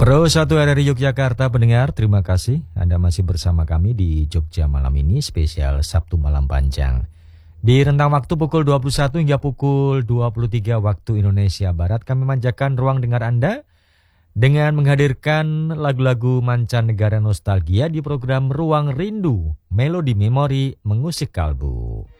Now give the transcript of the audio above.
Pro 1 RRI Yogyakarta pendengar, terima kasih Anda masih bersama kami di Jogja malam ini spesial Sabtu malam panjang. Di rentang waktu pukul 21 hingga pukul 23 waktu Indonesia Barat kami manjakan ruang dengar Anda dengan menghadirkan lagu-lagu mancanegara nostalgia di program Ruang Rindu, Melodi Memori Mengusik Kalbu.